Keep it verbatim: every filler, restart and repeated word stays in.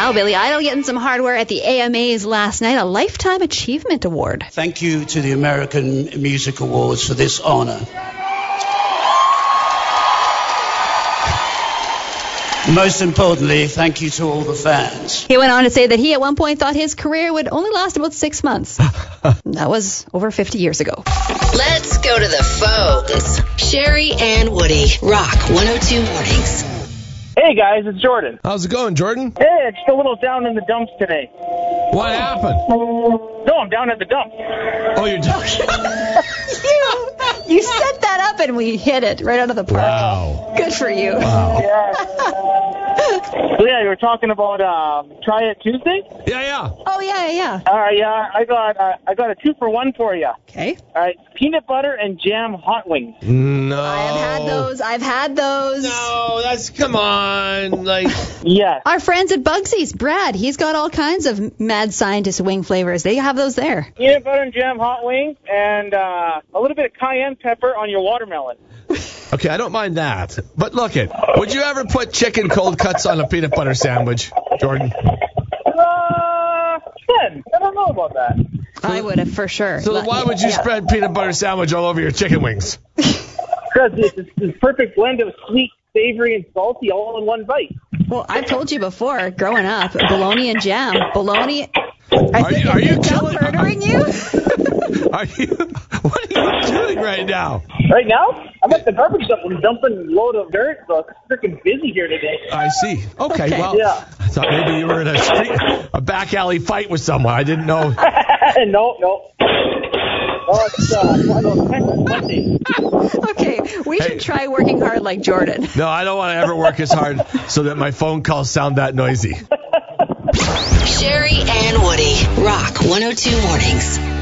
Oh, Billy Idol getting some hardware at the A M As last night, a Lifetime Achievement Award. Thank you to the American Music Awards for this honor. Most importantly, thank you to all the fans. He went on to say that he at one point thought his career would only last about six months. That was over fifty years ago. Let's go to the phones. Sherry and Woody, Rock one oh two Mornings. Hey guys, it's Jordan. How's it going, Jordan? Hey, it's a little down in the dumps today. What happened? No, I'm down at the dumps. Oh, you're down. you, you set that up and we hit it right out of the park. Wow. Good for you. Wow. Yeah. So yeah, you were talking about uh, Try It Tuesday? Yeah, yeah. Oh, yeah, yeah. All right, yeah, I got uh, I got a two for one for you. Okay. All right, peanut butter and jam hot wings. No. I have had those. I've had those. No, that's, come on. Like. Yes. Our friends at Bugsy's, Brad, he's got all kinds of mad scientist wing flavors. They have those there. Peanut butter and jam hot wings and uh, a little bit of cayenne pepper on your watermelon. Okay, I don't mind that. But look it, would you ever put chicken cold cuts on a peanut butter sandwich, Jordan? Uh, ten. I don't know about that. I would have for sure. So then why would you Yeah. spread peanut butter sandwich all over your chicken wings? Because it's it's this perfect blend of sweet, savory, and salty all in one bite. Well, I've told you before, growing up, bologna and jam. Bologna. I Are think you- are you is that killing- murdering you? Are you? What are you doing right now? Right now, I'm at the garbage dump. I'm dumping a load of dirt, so it's freaking busy here today. I see. Okay, Okay. well, Yeah. I thought maybe you were in a street, a back alley fight with someone. I didn't know. no, no. Oh, it's uh, one of those Texas Mondays. Okay, we Hey. should try working hard like Jordan. No, I don't want to ever work as hard so that my phone calls sound that noisy. Sherry and Woody, Rock one oh two Mornings.